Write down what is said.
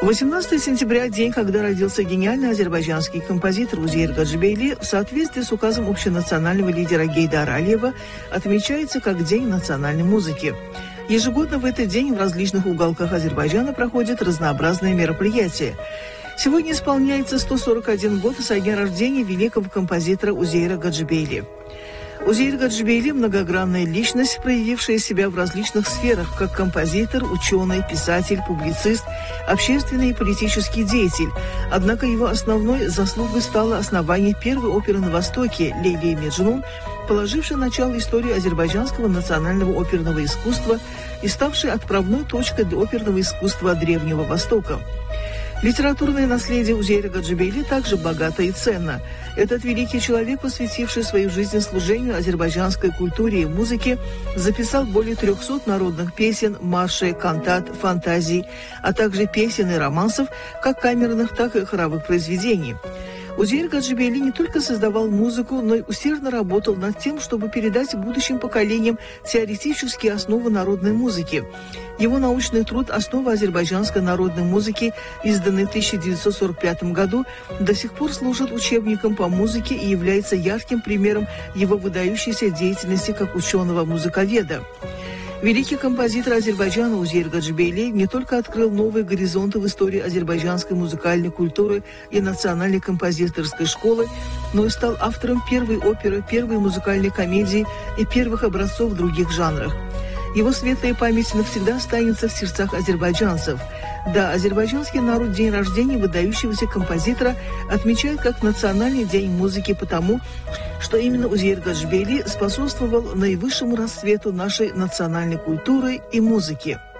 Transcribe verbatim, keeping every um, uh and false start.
восемнадцатого сентября, день, когда родился гениальный азербайджанский композитор Узейр Гаджибейли, в соответствии с указом общенационального лидера Гейдара Алиева, отмечается как День национальной музыки. Ежегодно в этот день в различных уголках Азербайджана проходят разнообразные мероприятия. Сегодня исполняется сто сорок один год со дня рождения великого композитора Узейра Гаджибейли. Узейр Гаджибейли – многогранная личность, проявившая себя в различных сферах, как композитор, ученый, писатель, публицист, общественный и политический деятель. Однако его основной заслугой стало основание первой оперы на Востоке «Лейли и Меджнун», положившей начало истории азербайджанского национального оперного искусства и ставшей отправной точкой для оперного искусства Древнего Востока. Литературное наследие Узейра Гаджибейли также богато и ценно. Этот великий человек, посвятивший свою жизнь служению азербайджанской культуре и музыке, записал более трехсот народных песен, маршей, кантат, фантазий, а также песен и романсов, как камерных, так и хоровых произведений. Узейр Гаджибейли не только создавал музыку, но и усердно работал над тем, чтобы передать будущим поколениям теоретические основы народной музыки. Его научный труд «Основа азербайджанской народной музыки», изданный в тысяча девятьсот сорок пятом году, до сих пор служит учебником по музыке и является ярким примером его выдающейся деятельности как ученого-музыковеда. Великий композитор Азербайджана Узейр Гаджибейли не только открыл новые горизонты в истории азербайджанской музыкальной культуры и национальной композиторской школы, но и стал автором первой оперы, первой музыкальной комедии и первых образцов в других жанрах. Его светлая память навсегда останется в сердцах азербайджанцев. Да, азербайджанский народ день рождения выдающегося композитора отмечает как национальный день музыки потому, что именно Узейр Гаджибейли способствовал наивысшему расцвету нашей национальной культуры и музыки.